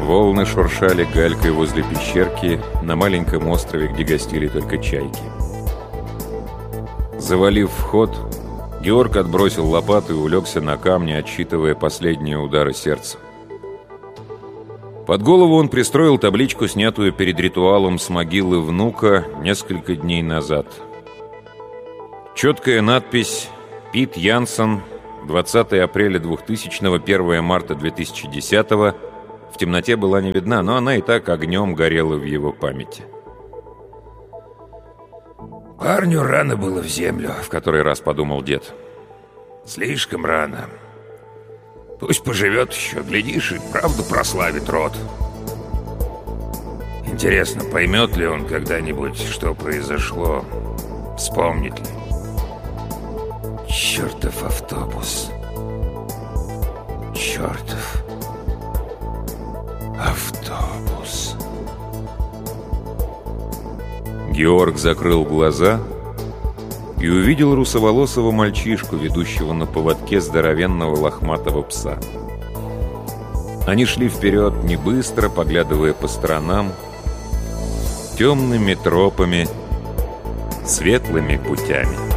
Волны шуршали галькой возле пещерки на маленьком острове, где гостили только чайки. Завалив вход, Георг отбросил лопату и улегся на камни, отсчитывая последние удары сердца. Под голову он пристроил табличку, снятую перед ритуалом с могилы внука несколько дней назад. Четкая надпись «Пит Янсен, 20 апреля 2000-го, 1 марта 2010-го» в темноте была не видна, но она и так огнем горела в его памяти. «Парню рано было в землю», — в который раз подумал дед. «Слишком рано. Пусть поживет еще, глядишь, и правда прославит род. Интересно, поймет ли он когда-нибудь, что произошло? Вспомнит ли? Чертов автобус. Чертов автобус». Георг закрыл глаза и увидел русоволосого мальчишку, ведущего на поводке здоровенного лохматого пса. Они шли вперед не быстро, поглядывая по сторонам, темными тропами, светлыми путями.